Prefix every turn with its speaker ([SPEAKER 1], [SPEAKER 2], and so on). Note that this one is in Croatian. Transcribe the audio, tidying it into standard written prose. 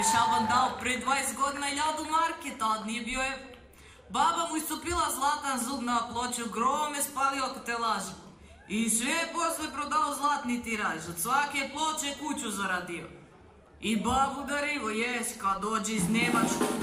[SPEAKER 1] je Šaban dao pre 20 godina 1000 marke, tad nije bio evro. Baba mu istupila zlatan zub na ploču, grom je spalio ako te laži. I sve je posle prodao zlatni tiraž, od svake ploče kuću zaradio. I babu darivo, jes, kad dođe iz Njemačku,